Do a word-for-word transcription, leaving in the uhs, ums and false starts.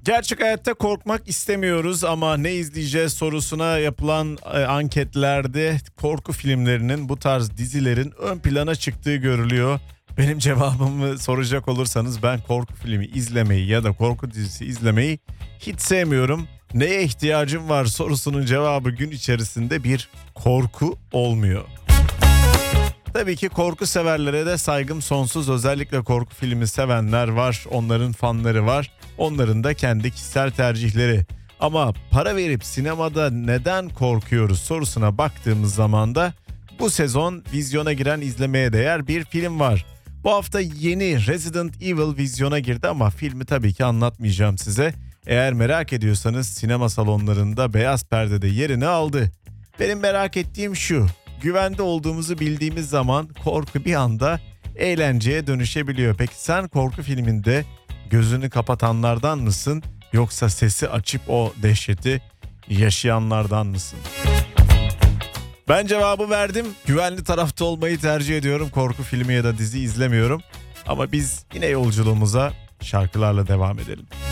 Gerçek hayatta korkmak istemiyoruz ama ne izleyeceğiz sorusuna yapılan e, anketlerde korku filmlerinin, bu tarz dizilerin ön plana çıktığı görülüyor. Benim cevabımı soracak olursanız ben korku filmi izlemeyi ya da korku dizisi izlemeyi hiç sevmiyorum. Neye ihtiyacım var sorusunun cevabı gün içerisinde bir korku olmuyor. Tabii ki korku severlere de saygım sonsuz. Özellikle korku filmi sevenler var, onların fanları var. Onların da kendi kişisel tercihleri. Ama para verip sinemada neden korkuyoruz sorusuna baktığımız zaman da bu sezon vizyona giren, izlemeye değer bir film var. Bu hafta yeni Resident Evil vizyona girdi ama filmi tabii ki anlatmayacağım size. Eğer merak ediyorsanız sinema salonlarında beyaz perdede yerini aldı. Benim merak ettiğim şu: güvende olduğumuzu bildiğimiz zaman korku bir anda eğlenceye dönüşebiliyor. Peki sen korku filminde gözünü kapatanlardan mısın, yoksa sesi açıp o dehşeti yaşayanlardan mısın? Ben cevabı verdim. Güvenli tarafta olmayı tercih ediyorum. Korku filmi ya da dizi izlemiyorum. Ama biz yine yolculuğumuza şarkılarla devam edelim.